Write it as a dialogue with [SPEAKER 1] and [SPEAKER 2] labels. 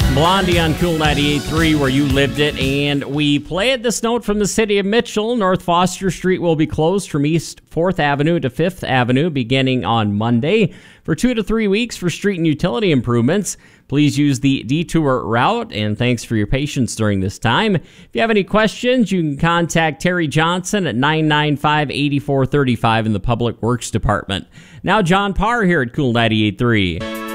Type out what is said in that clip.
[SPEAKER 1] Blondie on Cool 98.3, where you lived it, and we played this note from the city of Mitchell. North Foster Street will be closed from East 4th Avenue to 5th Avenue beginning on Monday for 2 to 3 weeks for street and utility improvements. Please use the detour route, and thanks for your patience during this time. If you have any questions, you can contact Terry Johnson at 995-8435 in the Public Works Department. Now, John Parr here at Cool 98.3.